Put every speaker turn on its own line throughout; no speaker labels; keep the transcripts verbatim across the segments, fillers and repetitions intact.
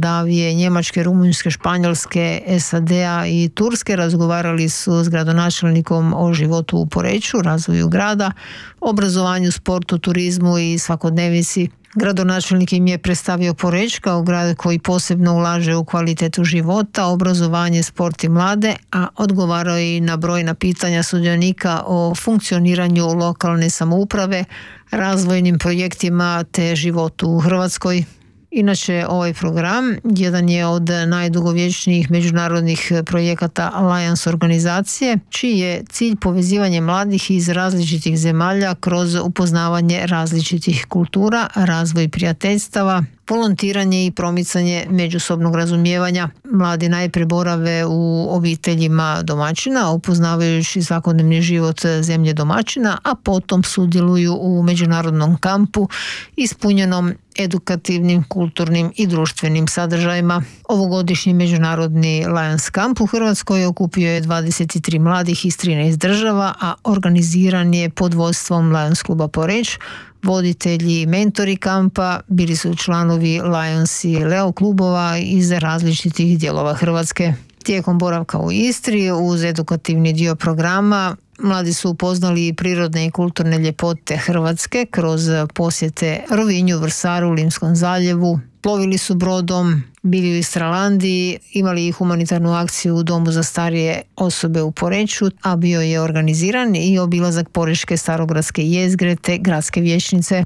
Moldavije, Njemačke, Rumunjske, Španjolske, S A D-a i Turske razgovarali su s gradonačelnikom o životu u Poreču, razvoju grada, obrazovanju, sportu, turizmu i svakodnevici. Gradonačelnik im je predstavio Poreč kao grad koji posebno ulaže u kvalitetu života, obrazovanje, sport i mlade, a odgovarao je i na brojna pitanja sudionika o funkcioniranju lokalne samouprave, razvojnim projektima te životu u Hrvatskoj. Inače, ovaj program jedan je od najdugovječnijih međunarodnih projekata Alliance organizacije, čiji je cilj povezivanje mladih iz različitih zemalja kroz upoznavanje različitih kultura, razvoj prijateljstava, volontiranje i promicanje međusobnog razumijevanja. Mladi najprije borave u obiteljima domaćina, upoznavajući svakodnevni život zemlje domaćina, a potom sudjeluju u međunarodnom kampu ispunjenom edukativnim, kulturnim i društvenim sadržajima. Ovogodišnji međunarodni Lions Camp u Hrvatskoj okupio je dvadeset tri mladih iz trinaest država, a organiziran je pod vodstvom Lions kluba Poreč. Voditelji i mentori kampa bili su članovi Lions i Leo klubova iz različitih dijelova Hrvatske. Tijekom boravka u Istri uz edukativni dio programa mladi su upoznali prirodne i kulturne ljepote Hrvatske kroz posjete Rovinju, Vrsaru, Limskom zaljevu. Plovili su brodom, bili u Istralandiji, imali humanitarnu akciju u Domu za starije osobe u Poreču, a bio je organiziran i obilazak Porečke starogradske jezgre te gradske vijećnice.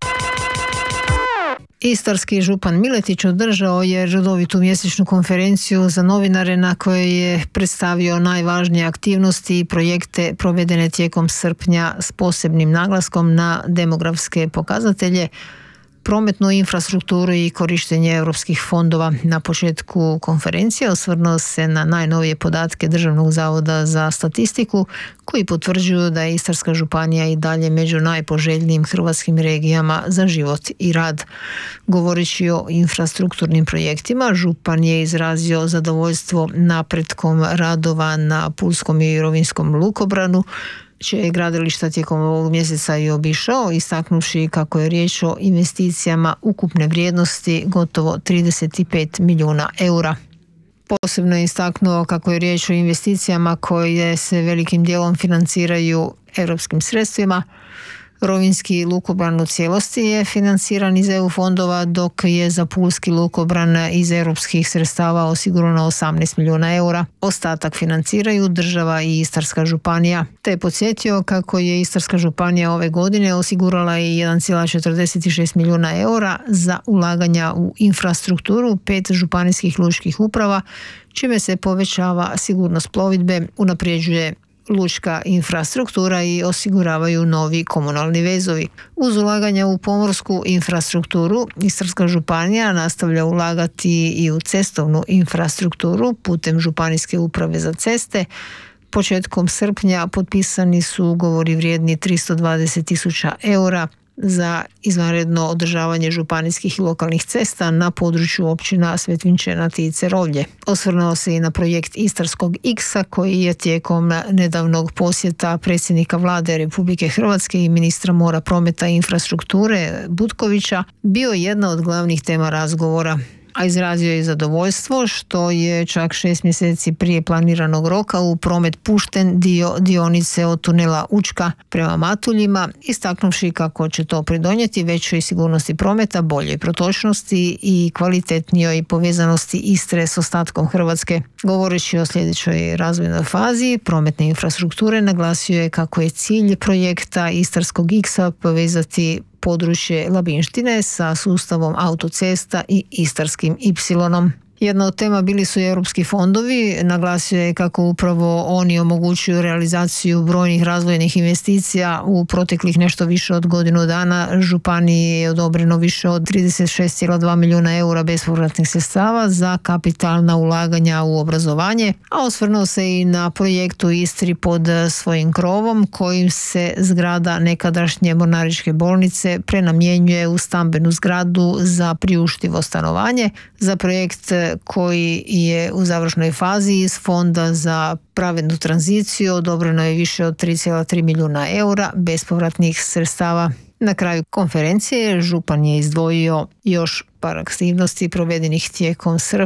Istarski župan Miletić održao je redovitu mjesečnu konferenciju za novinare na kojoj je predstavio najvažnije aktivnosti i projekte provedene tijekom srpnja s posebnim naglaskom na demografske pokazatelje, prometnu infrastrukturu i korištenje europskih fondova. Na početku konferencije osvrnuo se na najnovije podatke Državnog zavoda za statistiku koji potvrđuju da je Istarska županija i dalje među najpoželjnijim hrvatskim regijama za život i rad. Govoreći o infrastrukturnim projektima, župan je izrazio zadovoljstvo napretkom radova na Pulskom i Rovinjskom lukobranu, čije gradilišta tijekom ovog mjeseca i obišao, istaknuvši kako je riječ o investicijama ukupne vrijednosti gotovo trideset pet milijuna eura. Posebno je istaknuo kako je riječ o investicijama koje se velikim dijelom financiraju europskim sredstvima. Rovinjski lukobran u cijelosti je financiran iz E U fondova, dok je za Pulski lukobran iz europskih sredstava osigurano osamnaest milijuna eura. Ostatak financiraju država i Istarska županija. Te je podsjetio kako je Istarska županija ove godine osigurala i jedan zarez četrdeset šest milijuna eura za ulaganja u infrastrukturu pet županijskih lučkih uprava, čime se povećava sigurnost plovidbe, unapređuje lučka infrastruktura i osiguravaju novi komunalni vezovi. Uz ulaganja u pomorsku infrastrukturu, Istarska županija nastavlja ulagati i u cestovnu infrastrukturu putem Županijske uprave za ceste. Početkom srpnja potpisani su ugovori vrijedni tristo dvadeset tisuća eura za izvanredno održavanje županijskih i lokalnih cesta na području općina Svetvinčenati i Cerovlje. Osvrnuo se i na projekt Istarskog X-a koji je tijekom nedavnog posjeta predsjednika vlade Republike Hrvatske i ministra mora, prometa i infrastrukture Butkovića bio jedna od glavnih tema razgovora. A izrazio je zadovoljstvo što je čak šest mjeseci prije planiranog roka u promet pušten dio dionice od tunela Učka prema Matuljima, istaknuvši kako će to pridonijeti većoj sigurnosti prometa, boljoj protočnosti i kvalitetnijoj povezanosti Istre s ostatkom Hrvatske. Govoreći o sljedećoj razvojnoj fazi prometne infrastrukture, naglasio je kako je cilj projekta Istarskog X-a povezati područje Labinštine sa sustavom autocesta i Istarskim Y. Jedna od tema bili su i europski fondovi. Naglasio je kako upravo oni omogućuju realizaciju brojnih razvojnih investicija. U proteklih nešto više od godinu dana županiji je odobreno više od trideset šest zarez dva milijuna eura bespovratnih sredstava za kapitalna ulaganja u obrazovanje, a osvrnuo se i na projektu Istri pod svojim krovom kojim se zgrada nekadašnje mornaričke bolnice prenamjenjuje u stambenu zgradu za priuštivo stanovanje. Za projekt koji je u završnoj fazi iz Fonda za pravednu tranziciju odobreno je više od tri zarez tri milijuna eura bespovratnih sredstava. Na kraju konferencije župan je izdvojio još par aktivnosti provedenih tijekom srpnja